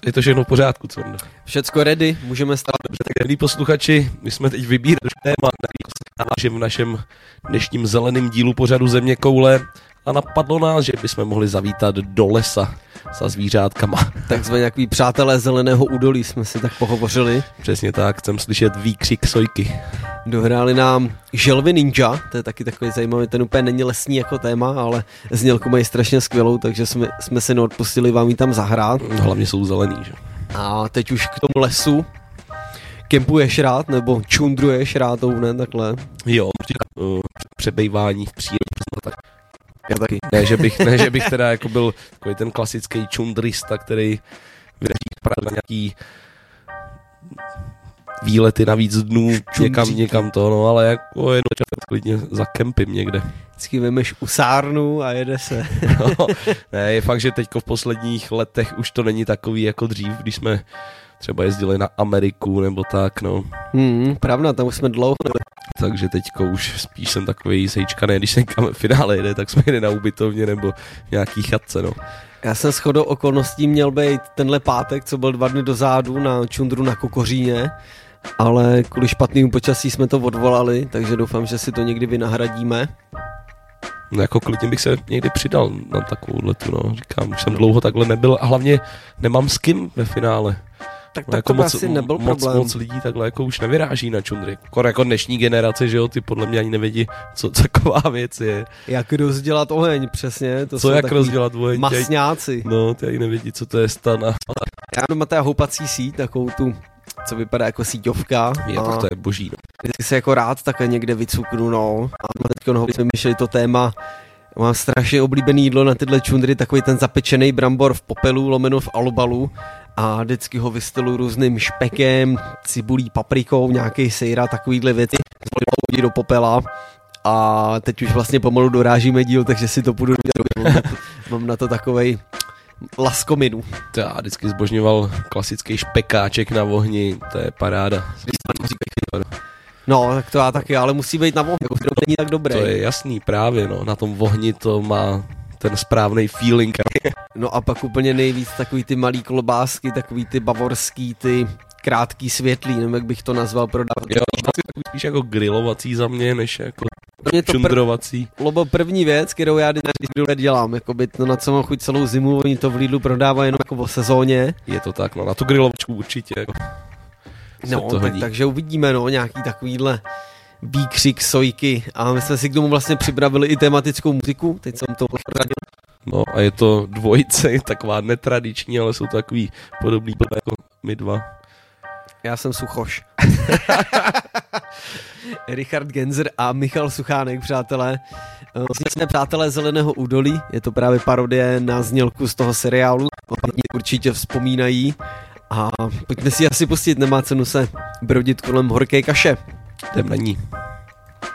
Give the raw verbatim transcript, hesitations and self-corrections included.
je to všechno v pořádku, co? Všecko ready, můžeme stát. Dobře, tak milí posluchači, my jsme teď vybírali téma, který v našem dnešním zeleném dílu pořadu Země koule a napadlo nás, že bychom mohli zavítat do lesa za zvířátkama. Takzvaně jaký přátelé zeleného údolí jsme si tak pohovořili. Přesně tak, chcem slyšet výkřik sojky. Dohráli nám želvy ninja, to je taky takový zajímavý, ten úplně není lesní jako téma, ale znělku mají strašně skvělou, takže jsme, jsme si neodpustili vám ji tam zahrát. Hlavně jsou zelený, že? A teď už k tomu lesu. Kempuješ rád, nebo čundruješ rád, ne, takhle? Jo, uh, přebejvání v přírodě, tak. Já taky. Ne, že bych, ne, že bych teda jako byl takový ten klasický čundrista, který vydaří právě nějaký výlety na víc dnů, někam, někam to, no, ale jako jednou klidně za kempem někde. Vždycky vemeš usárnu a jede se. No, ne, je fakt, že teďko v posledních letech už to není takový jako dřív, když jsme třeba jezdili na Ameriku nebo tak, no. Hmm, pravda, tam už jsme dlouho. Takže teďko už spíš jsem takový sejčkaný, když se někam v finále jede, tak jsme jde na ubytovně nebo nějaký chatce, no. Já jsem shodou okolností měl být tenhle pátek, co byl dva dny dozadu na čundru na Kokoříně, ale kvůli špatnému počasí jsme to odvolali, takže doufám, že si to někdy vynahradíme. No jako klidně bych se někdy přidal na takovou letu, no. Říkám, už jsem dlouho takhle nebyl a hlavně nemám s kým ve finále. Tak, no, tak jako to moc, asi nebyl moc, problém. Moc lidí takhle jako už nevyráží na čundry. Kor jako dnešní generace, že jo, ty podle mě ani nevědí, co taková věc je. Jak rozdělat oheň, přesně. To co jak rozdělat oheň. Masňáci. No, ty ani nevědí, co to je stan. A... Já doma ta houpací síť, takovou tu, co vypadá jako síťovka. Je, tak to je boží, no. Vždycky se jako rád takhle někde vycuknu, no. A teďko no, jsme myšleli to téma. Mám strašně oblíbený jídlo na tyhle čundry, takový ten zapečený brambor v popelu, lomeno v alobalu a vždycky ho vystylu různým špekem, cibulí, paprikou, nějaký sejra, takovýhle věci, hodí do popela a teď už vlastně pomalu dorážíme díl, takže si to půjdu dělat. Mám na to takovej laskominu. To já vždycky zbožňoval klasický špekáček na ohni, to je paráda. No, tak to já taky, ale musí být na ohni, jako to není tak dobré. To je jasný právě, no, na tom ohni to má ten správný feeling. No a pak úplně nejvíc takový ty malý klobásky, takový ty bavorský, ty krátký světlý, nevím, jak bych to nazval, prodávat. Jo, to spíš jako grilovací za mě, než jako čundrovací. Pr- Lobo první věc, kterou já vždycky dělám, jako by to na co mám chuť celou zimu, oni to v Lidlu prodávají jenom jako o sezóně. Je to tak, no, na tu grilovačku určitě. Jako. No, tak, takže uvidíme, no, nějaký takovýhle výkřik sojky a my jsme si k tomu vlastně připravili i tematickou muziku, teď jsem to radil. No a je to dvojice, taková netradiční, ale jsou to takový podobný jako my dva. Já jsem Suchoš. Richard Genzer a Michal Suchánek, přátelé. Jsme přátelé Zeleného údolí, je to právě parodie na znělku z toho seriálu, určitě vzpomínají. A pojďme si asi pustit, nemá cenu se brodit kolem horké kaše. Jdem na ní.